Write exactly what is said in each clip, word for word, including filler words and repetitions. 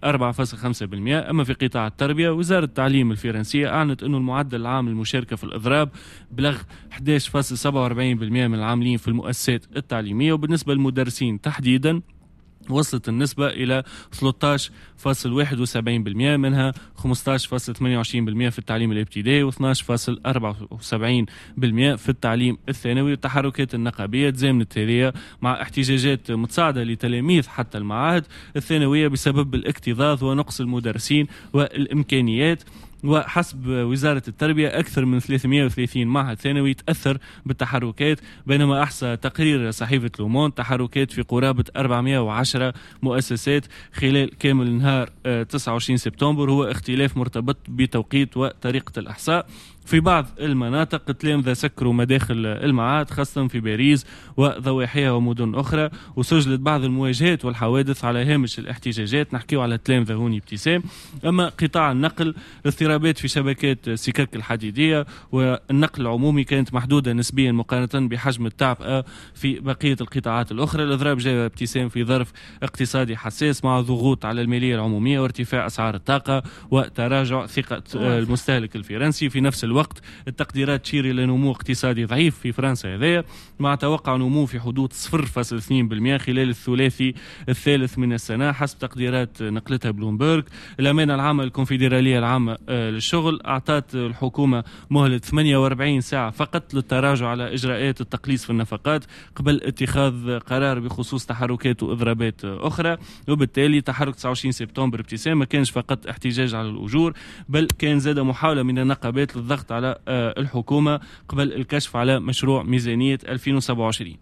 أربعة فاصلة خمسة بالمئة. أما في قطاع التربية وزارة التعليم الفرنسية أعلنت أنه المعدل العام للمشاركة في الإضراب بلغ أحد عشر فاصلة سبعة وأربعين بالمئة من العاملين في المؤسسات التعليمية، وبالنسبة للمدرسين تحديدا وصلت النسبة إلى ثلاثة عشر فاصلة واحد وسبعين بالمئة، منها خمسة عشر فاصلة ثمانية وعشرين بالمئة في التعليم الابتدائي و اثني عشر فاصلة أربعة وسبعين بالمئة في التعليم الثانوي. التحركات النقابية تزامنت هذه مع احتجاجات متصاعدة لتلاميذ حتى المعاهد الثانوية بسبب الاكتظاظ ونقص المدرسين والإمكانيات. وحسب وزارة التربية أكثر من ثلاثمئة وثلاثين معهد ثانوي تأثر بالتحركات، بينما أحصى تقرير صحيفة لومون تحركات في قرابة أربعمئة وعشرة مؤسسات خلال كامل نهار تسعة وعشرين سبتمبر، هو اختلاف مرتبط بتوقيت وطريقة الإحصاء. في بعض المناطق التلامذة سكروا مداخل المعاهد خاصة في باريس وضواحيها ومدن أخرى، وسجلت بعض المواجهات والحوادث على هامش الاحتجاجات. نحكيو على التلامذة هوني ابتسام. أما قطاع النقل اضطرابات في شبكات السكك الحديدية والنقل العمومي كانت محدودة نسبيا مقارنة بحجم التعبئة في بقية القطاعات الأخرى. الإضراب جاء ابتسام في ظرف اقتصادي حساس مع ضغوط على المالية العمومية وارتفاع أسعار الطاقة وتراجع ثقة المستهلك الفرنسي. في نفس الوقت التقديرات تشير إلى نمو اقتصادي ضعيف في فرنسا هذايا، مع توقع نمو في حدود صفر فاصلة اثنين بالمئة خلال الثلاثي الثالث من السنة حسب تقديرات نقلتها بلومبرغ. الأمانة العامة الكونفدرالية العامة للشغل أعطت الحكومة مهلة ثمانية وأربعين ساعة فقط للتراجع على إجراءات التقليص في النفقات قبل اتخاذ قرار بخصوص تحركات وإضرابات أخرى. وبالتالي تحرك تسعة وعشرين سبتمبر ابتسام ما كانش فقط احتجاج على الأجور، بل كان زاد محاولة من النقابات للضغط على الحكومة قبل الكشف على مشروع ميزانية ألفين وسبعة وعشرين.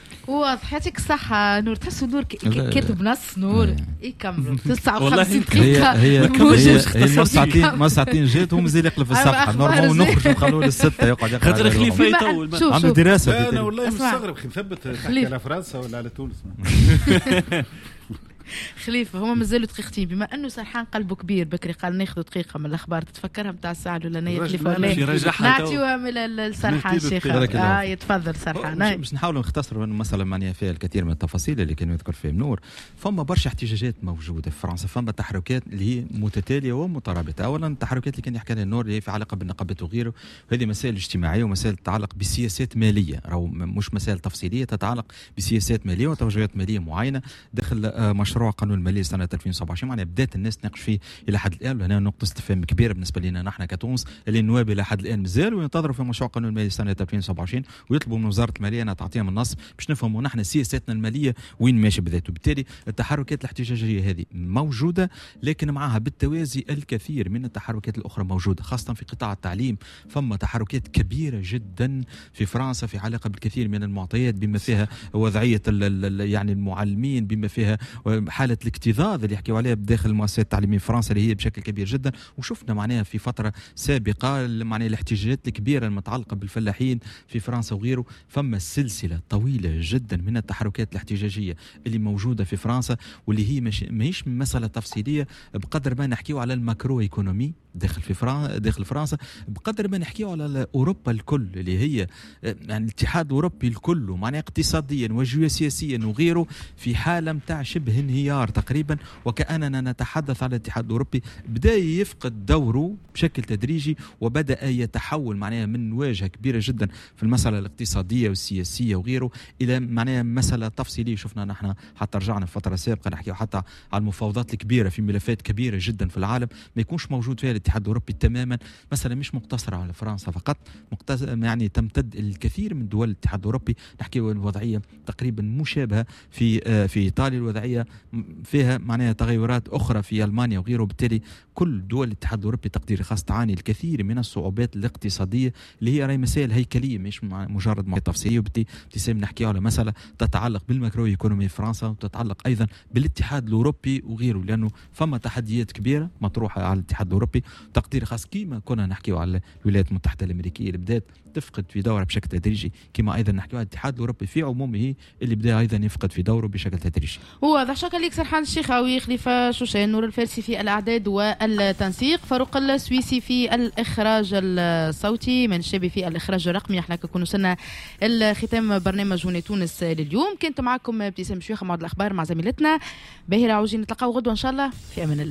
واضح. يعطيك الصحة نور. تحسوا نور كاتب نص نور يكملوا تسعة وخمسين دقيقة. هي هي ساعتين ما ساعتين جات وهو مازال يقلب في الصفحة نورمال نخرج نخلوه للستة يقعد يقرا. خاطر خليفة يطول عنده دراسة. أنا والله مستغرب نثبت تحكي على فرنسا ولا على تونس. خليفة هما مازالوا دقيقتين، بما انه سرحان قلبه كبير بكري قال ناخذ دقيقة من الاخبار تتفكرها متاع الساعة الاولانية خليفة ولا نعطيوها من السرحان الشيخ. اه يتفضل سرحان. باش نحاولوا نختصروا انه مسألة معناها فيها الكثير من التفاصيل اللي كانوا يذكر فيهم نور. فما برشا احتجاجات موجودة في فرنسا، فما تحركات اللي هي متتالية ومترابطة. اولا التحركات اللي كان يحكي لها نور اللي هي في علاقة بالنقابات وغيره، وهذه مسائل اجتماعية ومسائل تتعلق بسياسات مالية، راهو مش مسائل تفصيلية، تتعلق بسياسات مالية وتوجهات مالية معينة داخل مشروع قانون المالية سنة ألفين وسبعة وعشرين. معناها بدات الناس تناقش فيه الى حد الان، وهنا نقطه استفهام كبيره بالنسبه لنا نحن كتونس اللي النواب الى حد الان مازالوا ينتظروا في مشروع قانون المالي سنه ألفين وسبعة وعشرين ويطلبوا من وزاره الماليه انها تعطيهم النص باش نفهموا نحن سياساتنا الماليه وين ماشي بذاته. وبالتالي التحركات الاحتجاجيه هذه موجوده، لكن معها بالتوازي الكثير من التحركات الاخرى موجوده، خاصه في قطاع التعليم. فما تحركات كبيره جدا في فرنسا في علاقه بالكثير من المعطيات بما فيها وضعيه يعني المعلمين، بما فيها حاله الاكتظاظ اللي يحكيوا عليها بداخل المؤسسات التعليميه في فرنسا اللي هي بشكل كبير جدا. وشفنا معناها في فتره سابقه معناها الاحتجاجات الكبيره المتعلقه بالفلاحين في فرنسا وغيره. فما سلسله طويله جدا من التحركات الاحتجاجيه اللي موجوده في فرنسا، واللي هي مش ماهيش مساله تفصيليه بقدر ما نحكيو على الماكرو ايكونومي داخل في فرنسا داخل فرنسا بقدر ما نحكيو على اوروبا الكل اللي هي يعني الاتحاد الاوروبي الكل، معناها اقتصاديا وجيوسياسيا وغيره في حاله متاع شبه انهيار تقريبا، وكأننا نتحدث على الاتحاد الأوروبي بدأ يفقد دوره بشكل تدريجي وبدأ يتحول معناها من واجهة كبيرة جدا في المسألة الاقتصادية والسياسية وغيره إلى معناها مسألة تفصيلية. شفنا نحن حتى رجعنا في فترة سابقة نحكي حتى على المفاوضات الكبيرة في ملفات كبيرة جدا في العالم ما يكونش موجود فيها الاتحاد الأوروبي تماما، مسألة مش مقتصرة على فرنسا فقط، يعني تمتد الكثير من دول الاتحاد الأوروبي. نحكي الوضعية تقريبا مشابهة في في إيطاليا، الوضعية فيها معناها تغيرات أخرى في ألمانيا وغيره. بالتالي كل دول الاتحاد الأوروبي تقديري خاص تعاني الكثير من الصعوبات الاقتصادية اللي هي راهي مسائل هيكلية مش مجرد معطيات تفصيلية. وبالتالي ابتسام نحكي على مسألة تتعلق بالماكرو ايكونومي في فرنسا وتتعلق أيضا بالاتحاد الأوروبي وغيره، لأنه فما تحديات كبيرة مطروحة على الاتحاد الأوروبي تقديري خاص كيما كنا نحكي على الولايات المتحدة الأمريكية اللي بدأت تفقد في دورها بشكل تدريجي، كما أيضا نحكي على الاتحاد الأوروبي في عمومه اللي بدأ أيضا يفقد في دوره بشكل تدريجي. واضح. شكرا لك سرحان الشيخاوي، خليفة شوشان، نور الفارسي في الأعداد والتنسيق، فاروق السويسي في الإخراج الصوتي، من شابي في الإخراج الرقمي. احنا كنا وصلنا الختام برنامج هنا تونس لليوم. كنت معكم ابتسام شويخة مع الأخبار مع زميلتنا باهرة عوجين. نتلقاو غدوة إن شاء الله في أمان الله.